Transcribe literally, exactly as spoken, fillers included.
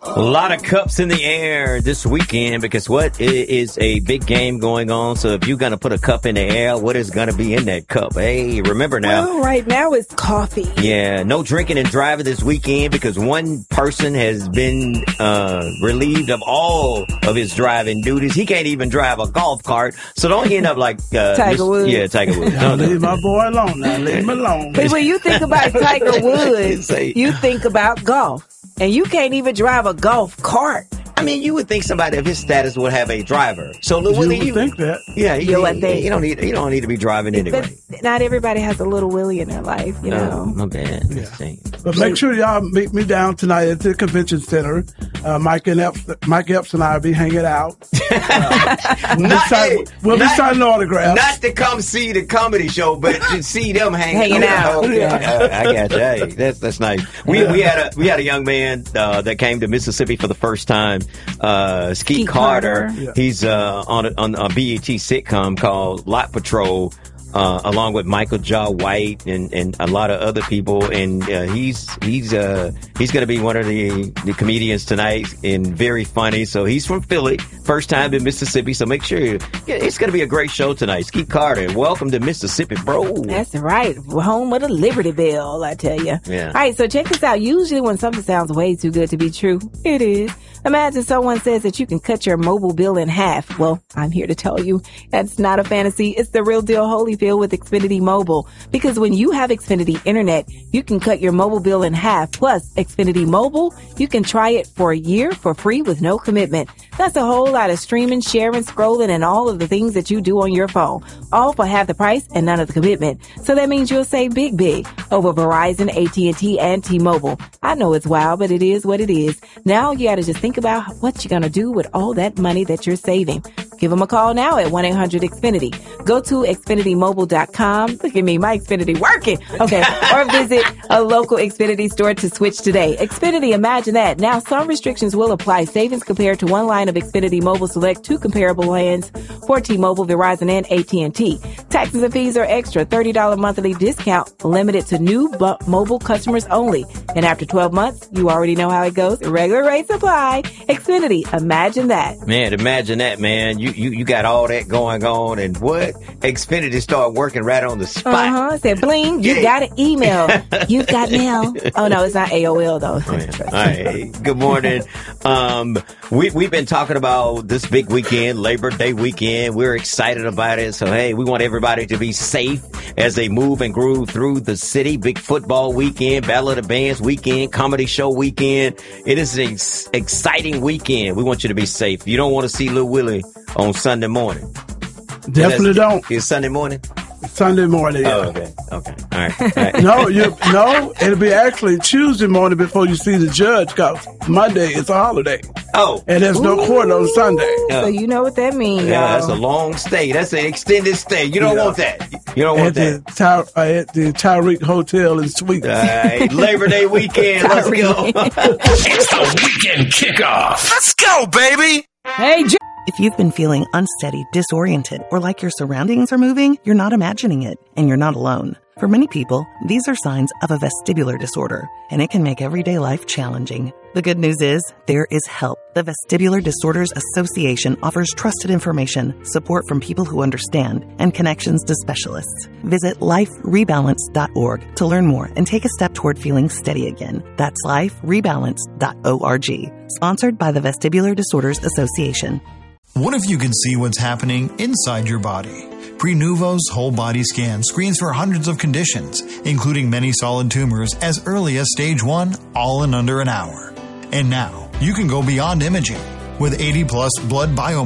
A lot of cups in the air this weekend because what it is a big game going on. So if you're going to put a cup in the air, what is going to be in that cup? Hey, remember now. Well, right now it's coffee. Yeah, no drinking and driving this weekend because one person has been uh, relieved of all of his driving duties. He can't even drive a golf cart. So don't end up like uh, Tiger Woods. Yeah, Tiger Woods. No, leave my boy alone now. Leave him alone. But when you think about Tiger Woods, you think about golf. And you can't even drive a golf cart. I mean, you would think somebody of his status would have a driver. So, Lil Willie, you would you think that. Yeah, you, You would think. you don't need you don't need to be driving anyway. But not everybody has a Little Willie in their life, you know. Oh, my bad. Yeah. Shame. But make sure y'all meet me down tonight at the convention center. Uh, Mike and Epps, Mike Epps and I will be hanging out. Uh, we'll Not- be, sign, we'll not- be signing autographs. Not to come see the comedy show, but to see them hanging, Hanging out. Okay, Yeah. I, I got you. Hey, that's that's nice. We we had a we had a young man uh, that came to Mississippi for the first time. Uh, Skeet Skeet Carter. Carter. Yeah. He's uh, on a, on a B E T sitcom called Lot Patrol. Uh, along with Michael Jai White and, and a lot of other people, and uh, he's he's uh, he's going to be one of the, the comedians tonight, and very funny. So he's from Philly, first time in Mississippi. So make sure you, yeah, it's going to be a great show tonight. Skeet Carter, welcome to Mississippi, bro. That's right. Home of the Liberty Bell, I tell you. Yeah. All right, so check this out. Usually when something sounds way too good to be true, it is. Imagine someone says that you can cut your mobile bill in half. Well, I'm here to tell you that's not a fantasy. It's the real deal, Holyfield, with Xfinity Mobile. Because when you have Xfinity Internet, you can cut your mobile bill in half. Plus, Xfinity Mobile, you can try it for a year for free with no commitment. That's a whole lot of streaming, sharing, scrolling, and all of the things that you do on your phone. All for half the price and none of the commitment. So that means you'll save big, big over Verizon, A T and T, and T-Mobile. I know it's wild, but it is what it is. Now you gotta just think about what you're gonna do with all that money that you're saving. Give them a call now at one eight hundred X Finity. Go to Xfinity Mobile dot com. Look at me, my Xfinity working. Okay. Or visit a local Xfinity store to switch today. Xfinity, imagine that. Now some restrictions will apply. Savings compared to one line of Xfinity Mobile select two comparable plans for T-Mobile, Verizon, and A T and T. Taxes and fees are extra. thirty dollars monthly discount limited to new bu- mobile customers only. And after twelve months, you already know how it goes. Regular rates apply. Xfinity, imagine that. Man, imagine that, man. You you you got all that going on, and what? Xfinity start working right on the spot. Uh-huh. Said, bling, you Yeah. got an email. You've got mail. Oh, no, it's not A O L, though. Oh, yeah. All right. Good morning. Um, we, we've been talking about this big weekend, Labor Day weekend. We're excited about it. So, hey, we want everybody to be safe as they move and groove through the city. Big football weekend, Battle of the Bands weekend, comedy show weekend. It is an ex- exciting weekend. We want you to be safe. You don't want to see Lil Willie on Sunday morning. Definitely don't. It's Sunday morning? Sunday morning. Yeah. Oh, okay. Okay. All right. All right. No, you no. It'll be actually Tuesday morning before you see the judge, because Monday is a holiday, Oh. and there's no court on Sunday. So you know what that means, Yeah, y'all. that's a long stay. That's an extended stay. You don't Yeah. want that. You don't want At that. the, Ty- uh, at the Tyreek Hotel and Suites. All right, Labor Day weekend. Let's go. It's the weekend kickoff. Let's go, baby. Hey, J- If you've been feeling unsteady, disoriented, or like your surroundings are moving, you're not imagining it, and you're not alone. For many people, these are signs of a vestibular disorder, and it can make everyday life challenging. The good news is, there is help. The Vestibular Disorders Association offers trusted information, support from people who understand, and connections to specialists. Visit life rebalance dot org to learn more and take a step toward feeling steady again. That's life rebalance dot org. Sponsored by the Vestibular Disorders Association. What if you can see what's happening inside your body? Prenuvo's whole body scan screens for hundreds of conditions, including many solid tumors as early as stage one, all in under an hour. And now, you can go beyond imaging with eighty plus blood biomarkers.